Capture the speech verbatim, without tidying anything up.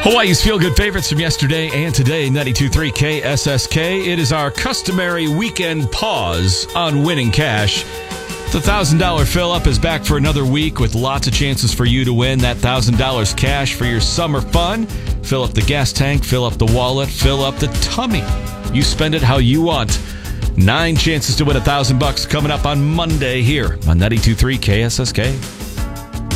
Hawaii's feel-good favorites from yesterday and today, ninety-two point three K S S K. It is our customary weekend pause on winning cash. The one thousand dollars fill-up is back for another week with lots of chances for you to win that one thousand dollars cash for your summer fun. Fill up the gas tank, fill up the wallet, fill up the tummy. You spend it how you want. Nine chances to win one thousand bucks coming up on Monday here on ninety-two point three K S S K.